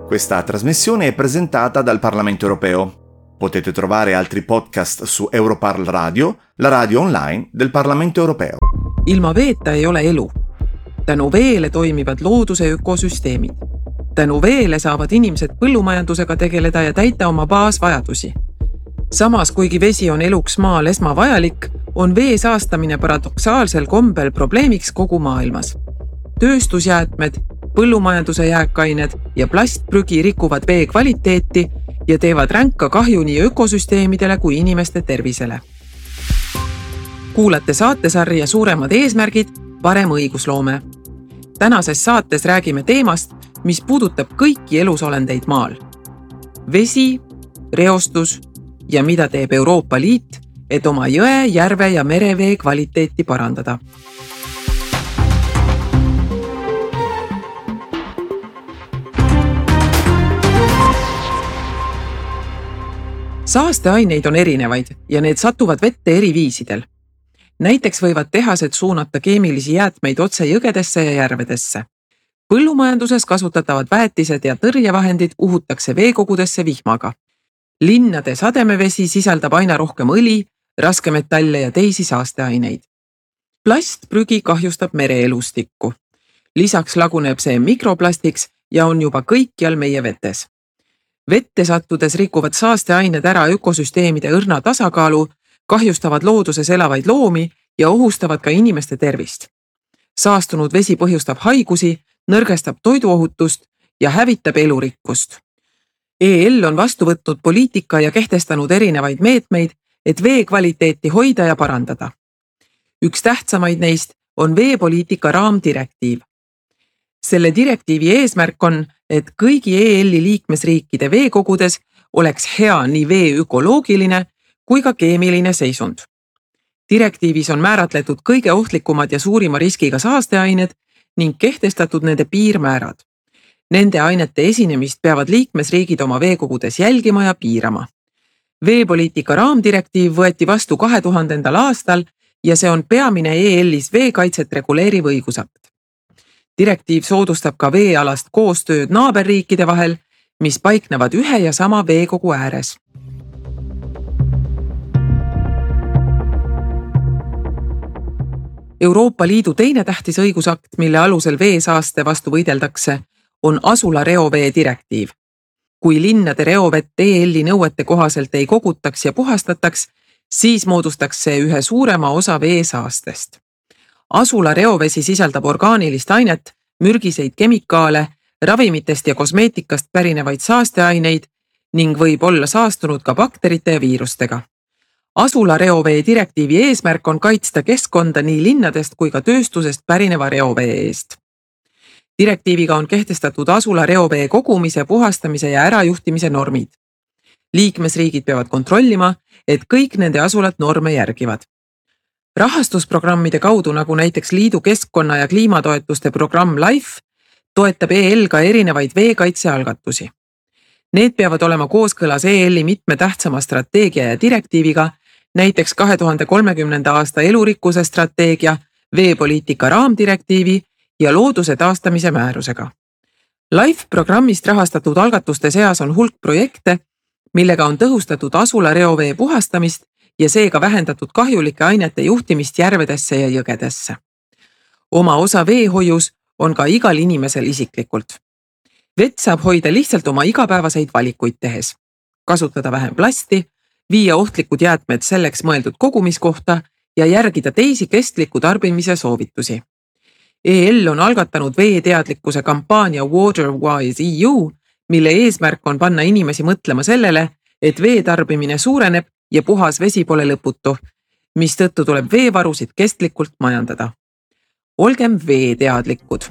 Questa trasmissione è presentata dal Parlamento Europeo. Potete trovare altri podcast su Europarl Radio, la radio online del Parlamento Europeo. Ilma veeta ei ole elu. Tänu veele toimivad looduse ökosüsteemid. Tänu veele saavad inimesed põllumajandusega tegeleda ja täita oma baasvajadusi. Samas, kuigi vesi on eluks maal esmavajalik, on vee saastamine paradoksaalsel kombel probleemiks kogu maailmas. Tööstusjäätmed, põllumajanduse jääkained ja plastprügi rikuvad vee kvaliteeti ja teevad ränka kahju nii ökosüsteemidele kui inimeste tervisele. Kuulate saatesarja Suuremad eesmärgid, parem õigusloome. Tänases saates räägime teemast, mis puudutab kõiki elusolendeid maal. Vesi, reostus ja mida teeb Euroopa Liit, et oma jõe, järve ja merevee kvaliteeti parandada. Saasteaineid on erinevaid ja need satuvad vette eri viisidel. Näiteks võivad tehased suunata keemilisi jäätmeid otse jõgedesse ja järvedesse. Põllumajanduses kasutatavad väetised ja tõrjevahendid uhutakse veekogudesse vihmaga. Linnade sademevesi sisaldab aina rohkem õli, raskemetalle ja teisi saasteaineid. Plastprügi kahjustab mereelustikku. Lisaks laguneb see mikroplastiks ja on juba kõikjal meie vetes. Vette sattudes rikuvad saasteained ära ökosüsteemide õrna tasakaalu, kahjustavad looduses elavaid loomi ja ohustavad ka inimeste tervist. Saastunud vesi põhjustab haigusi, nõrgestab toiduohutust ja hävitab elurikkust. EL on vastu võtnud poliitika ja kehtestanud erinevaid meetmeid, et vee kvaliteeti hoida ja parandada. Üks tähtsamaid neist on veepoliitika raamdirektiiv. Selle direktiivi eesmärk on, et kõigi EL-i liikmesriikide veekogudes oleks hea nii vee ökoloogiline kui ka keemiline seisund. Direktiivis on määratletud kõige ohtlikumad ja suurima riskiga saasteained ning kehtestatud nende piirmäärad. Nende ainete esinemist peavad liikmesriigid oma veekogudes jälgima ja piirama. Veepoliitika raamdirektiiv võeti vastu 2000. aastal ja see on peamine EL-is veekaitset reguleeriv õigusakt. Direktiiv soodustab ka veealast koostööd naaberriikide vahel, mis paiknevad ühe ja sama veekogu ääres. Euroopa Liidu teine tähtis õigusakt, mille alusel veesaaste vastu võideldakse, on asula reovee direktiiv. Kui linnade reovett EL-i nõuete kohaselt ei kogutaks ja puhastataks, siis moodustaks see ühe suurema osa veesaastest. Asula reovesi sisaldab orgaanilist ainet, mürgiseid kemikaale, ravimitest ja kosmeetikast pärinevaid saasteaineid ning võib olla saastunud ka bakterite ja viirustega. Asula reovee direktiivi eesmärk on kaitsta keskkonda nii linnadest kui ka tööstusest pärineva reovee eest. Direktiiviga on kehtestatud asula reovee kogumise, puhastamise ja ärajuhtimise normid. Liikmesriigid peavad kontrollima, et kõik nende asulat norme järgivad. Rahastusprogrammide kaudu, nagu näiteks Liidu keskkonna- ja kliimatoetuste programm LIFE, toetab EL ka erinevaid veekaitsealgatusi. Need peavad olema kooskõlas EL-i mitme tähtsama strateegia ja direktiiviga, näiteks 2030. aasta elurikkuse strateegia, veepoliitika raamdirektiivi ja looduse taastamise määrusega. LIFE programmist rahastatud algatuste seas on hulk projekte, millega on tõhustatud asula reovee puhastamist ja seega vähendatud kahjulike ainete juhtimist järvedesse ja jõgedesse. Oma osa veehoius on ka igal inimesel isiklikult. Vett saab hoida lihtsalt oma igapäevaseid valikuid tehes. Kasutada vähem plasti, viia ohtlikud jäätmed selleks mõeldud kogumiskohta ja järgida teisi kestliku tarbimise soovitusi. EL on algatanud veeteadlikkuse kampaania WaterWise EU, mille eesmärk on panna inimesi mõtlema sellele, et vee tarbimine suureneb ja puhas vesi pole lõputu, mistõttu tuleb veevarusid kestlikult majandada. Olgem veeteadlikud.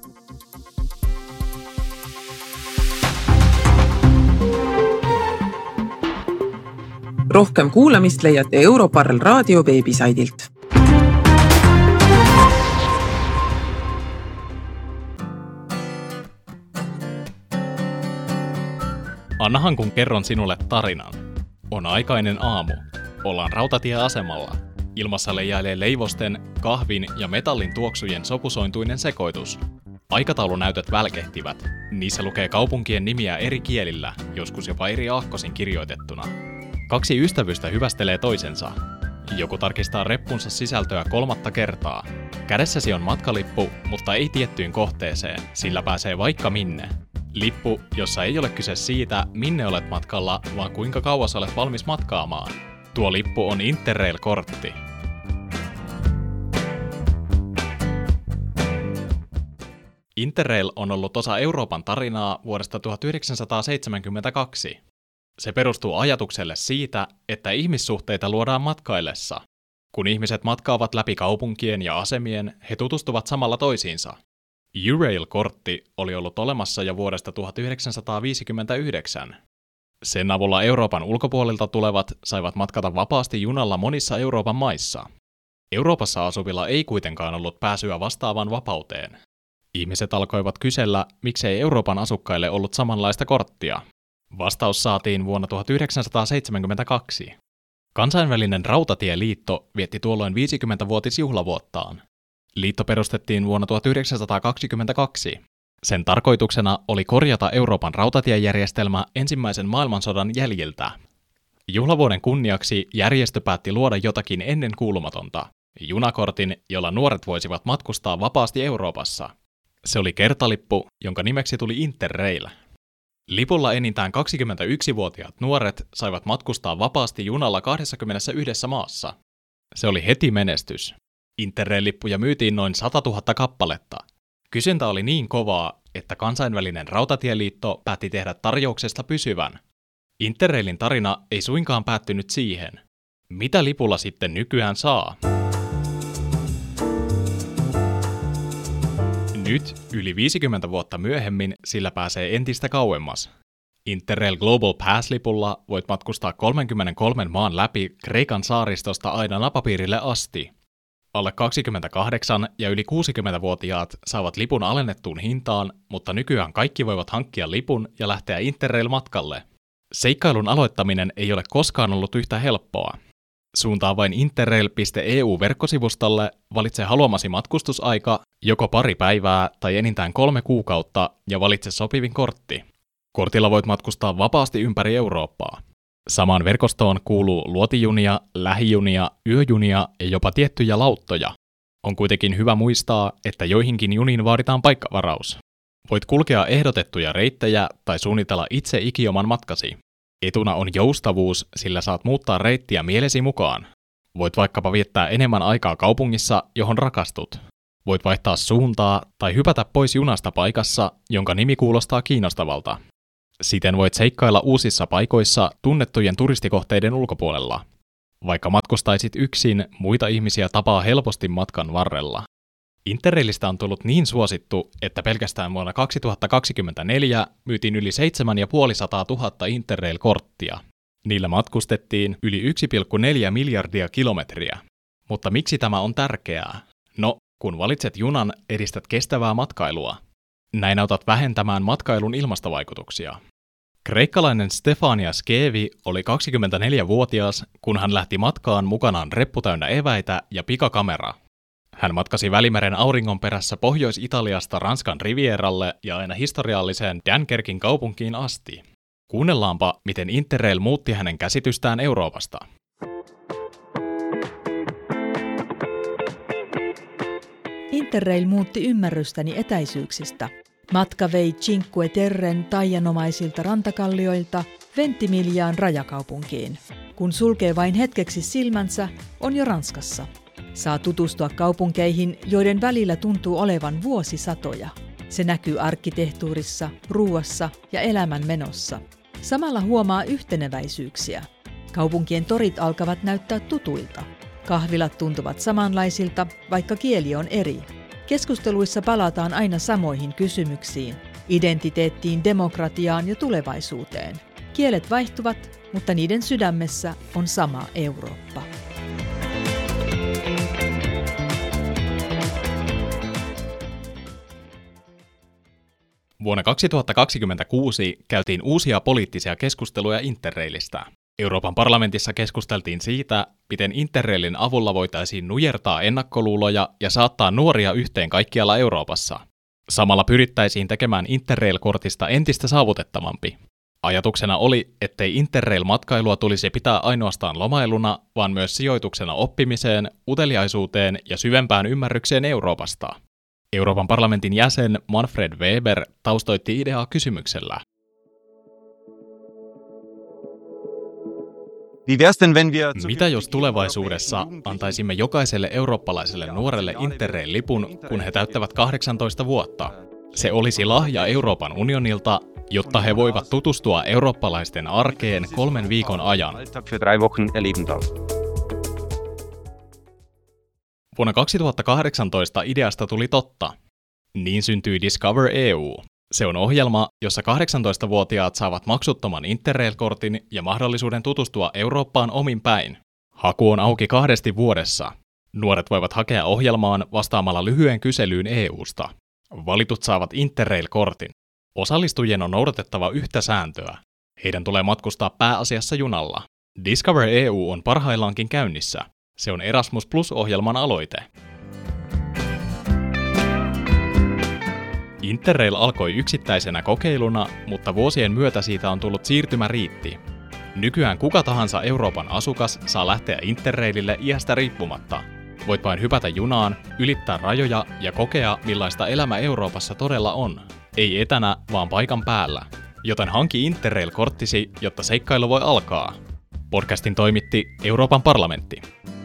Rohkem kuulamist leiate Europarl Radio veebisaidilt. Annahan kun kerron sinulle tarinan. On aikainen aamu. Ollaan rautatieasemalla. Ilmassa leijailee leivosten, kahvin ja metallin tuoksujen sopusointuinen sekoitus. Aikataulunäytöt välkehtivät. Niissä lukee kaupunkien nimiä eri kielillä, joskus jopa eri aakkosin kirjoitettuna. Kaksi ystävystä hyvästelee toisensa. Joku tarkistaa reppunsa sisältöä 3. kertaa. Kädessäsi on matkalippu, mutta ei tiettyyn kohteeseen, sillä pääsee vaikka minne. Lippu, jossa ei ole kyse siitä, minne olet matkalla, vaan kuinka kauas olet valmis matkaamaan. Tuo lippu on Interrail-kortti. Interrail on ollut osa Euroopan tarinaa vuodesta 1972. Se perustuu ajatukselle siitä, että ihmissuhteita luodaan matkaillessa. Kun ihmiset matkaavat läpi kaupunkien ja asemien, he tutustuvat samalla toisiinsa. Eurail-kortti oli ollut olemassa jo vuodesta 1959. Sen avulla Euroopan ulkopuolelta tulevat saivat matkata vapaasti junalla monissa Euroopan maissa. Euroopassa asuvilla ei kuitenkaan ollut pääsyä vastaavaan vapauteen. Ihmiset alkoivat kysellä, miksei Euroopan asukkaille ollut samanlaista korttia. Vastaus saatiin vuonna 1972. Kansainvälinen rautatieliitto vietti tuolloin 50-vuotisjuhlavuottaan. Liitto perustettiin vuonna 1922. Sen tarkoituksena oli korjata Euroopan rautatiejärjestelmä ensimmäisen maailmansodan jäljiltä. Juhlavuoden kunniaksi järjestö päätti luoda jotakin ennenkuulumatonta, junakortin, jolla nuoret voisivat matkustaa vapaasti Euroopassa. Se oli kertalippu, jonka nimeksi tuli Interrail. Lipulla enintään 21-vuotiaat nuoret saivat matkustaa vapaasti junalla 21 maassa. Se oli heti menestys. Interrail-lippuja myytiin noin 100 000 kappaletta. Kysyntä oli niin kovaa, että kansainvälinen rautatieliitto päätti tehdä tarjouksesta pysyvän. Interrailin tarina ei suinkaan päättynyt siihen. Mitä lipulla sitten nykyään saa? Nyt, yli 50 vuotta myöhemmin, sillä pääsee entistä kauemmas. Interrail Global Pass-lipulla voit matkustaa 33 maan läpi Kreikan saaristosta aina napapiirille asti. Alle 28 ja yli 60-vuotiaat saavat lipun alennettuun hintaan, mutta nykyään kaikki voivat hankkia lipun ja lähteä Interrail-matkalle. Seikkailun aloittaminen ei ole koskaan ollut yhtä helppoa. Suuntaa vain interrail.eu-verkkosivustolle, valitse haluamasi matkustusaika, joko pari päivää tai enintään 3 kuukautta, ja valitse sopivin kortti. Kortilla voit matkustaa vapaasti ympäri Eurooppaa. Samaan verkostoon kuuluu luotijunia, lähijunia, yöjunia ja jopa tiettyjä lauttoja. On kuitenkin hyvä muistaa, että joihinkin juniin vaaditaan paikkavaraus. Voit kulkea ehdotettuja reittejä tai suunnitella itse ikioman matkasi. Etuna on joustavuus, sillä saat muuttaa reittiä mielesi mukaan. Voit vaikkapa viettää enemmän aikaa kaupungissa, johon rakastut. Voit vaihtaa suuntaa tai hypätä pois junasta paikassa, jonka nimi kuulostaa kiinnostavalta. Siten voit seikkailla uusissa paikoissa tunnettujen turistikohteiden ulkopuolella. Vaikka matkustaisit yksin, muita ihmisiä tapaa helposti matkan varrella. Interrailista on tullut niin suosittu, että pelkästään vuonna 2024 myytiin yli 750 000 Interrail-korttia. Niillä matkustettiin yli 1,4 miljardia kilometriä. Mutta miksi tämä on tärkeää? No, kun valitset junan, edistät kestävää matkailua. Näin autat vähentämään matkailun ilmastovaikutuksia. Kreikkalainen Stefanias Keevi oli 24-vuotias, kun hän lähti matkaan mukanaan reppu täynnä eväitä ja pikakamera. Hän matkasi Välimeren auringon perässä Pohjois-Italiasta Ranskan Rivieralle ja aina historialliseen Dunkerquin kaupunkiin asti. Kuunnellaanpa, miten Interrail muutti hänen käsitystään Euroopasta. Interrail muutti ymmärrystäni etäisyyksistä. Matka vei Cinque Terren taianomaisilta rantakallioilta Ventimigliaan rajakaupunkiin. Kun sulkee vain hetkeksi silmänsä, on jo Ranskassa. Saa tutustua kaupunkeihin, joiden välillä tuntuu olevan vuosisatoja. Se näkyy arkkitehtuurissa, ruuassa ja elämänmenossa. Samalla huomaa yhteneväisyyksiä. Kaupunkien torit alkavat näyttää tutuilta. Kahvilat tuntuvat samanlaisilta, vaikka kieli on eri. Keskusteluissa palataan aina samoihin kysymyksiin, identiteettiin, demokratiaan ja tulevaisuuteen. Kielet vaihtuvat, mutta niiden sydämessä on sama Eurooppa. Vuonna 2026 käytiin uusia poliittisia keskusteluja Interrailista. Euroopan parlamentissa keskusteltiin siitä, miten Interrailin avulla voitaisiin nujertaa ennakkoluuloja ja saattaa nuoria yhteen kaikkialla Euroopassa. Samalla pyrittäisiin tekemään Interrail-kortista entistä saavutettavampi. Ajatuksena oli, ettei Interrail-matkailua tulisi pitää ainoastaan lomailuna, vaan myös sijoituksena oppimiseen, uteliaisuuteen ja syvempään ymmärrykseen Euroopasta. Euroopan parlamentin jäsen Manfred Weber taustoitti ideaa kysymyksellä. Mitä jos tulevaisuudessa antaisimme jokaiselle eurooppalaiselle nuorelle Interrail-lipun, kun he täyttävät 18 vuotta? Se olisi lahja Euroopan unionilta, jotta he voivat tutustua eurooppalaisten arkeen 3 viikon ajan. Vuonna 2018 ideasta tuli totta. Niin syntyi Discover EU. Se on ohjelma, jossa 18-vuotiaat saavat maksuttoman Interrail-kortin ja mahdollisuuden tutustua Eurooppaan omin päin. Haku on auki 2 vuodessa. Nuoret voivat hakea ohjelmaan vastaamalla lyhyen kyselyyn EUsta. Valitut saavat Interrail-kortin. Osallistujien on noudatettava yhtä sääntöä. Heidän tulee matkustaa pääasiassa junalla. Discover EU on parhaillaankin käynnissä. Se on Erasmus Plus-ohjelman aloite. Interrail alkoi yksittäisenä kokeiluna, mutta vuosien myötä siitä on tullut siirtymäriitti. Nykyään kuka tahansa Euroopan asukas saa lähteä Interrailille iästä riippumatta. Voit vain hypätä junaan, ylittää rajoja ja kokea, millaista elämä Euroopassa todella on. Ei etänä, vaan paikan päällä. Joten hanki Interrail-korttisi, jotta seikkailu voi alkaa. Podcastin toimitti Euroopan parlamentti.